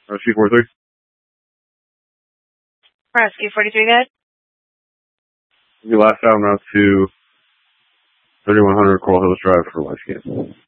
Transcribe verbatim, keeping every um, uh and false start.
Rescue forty-three. Rescue forty-three, good. Your last out now to thirty-one hundred Coral Hills Drive for life scan.